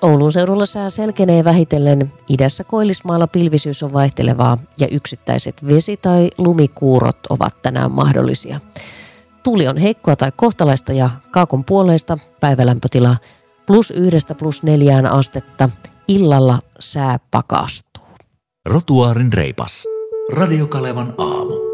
Oulun seudulla sää selkenee vähitellen. Idässä Koillismaalla pilvisyys on vaihtelevaa ja yksittäiset vesi- tai lumikuurot ovat tänään mahdollisia. Tuuli on heikkoa tai kohtalaista ja kaakon puoleista päivälämpötila +1 +4 astetta. Illalla sää pakastuu. Rotuaarin reipas. Radio Kalevan aamu.